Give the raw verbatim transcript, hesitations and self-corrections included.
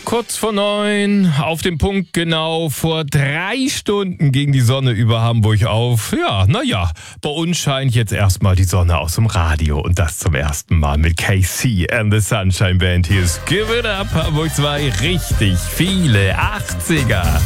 Kurz vor neun, auf dem Punkt genau, vor drei Stunden ging die Sonne über Hamburg auf. Ja, naja, bei uns scheint jetzt erstmal die Sonne aus dem Radio und das zum ersten Mal mit K C and the Sunshine Band. Hier ist Give It Up, Hamburg zwei, richtig viele achtziger.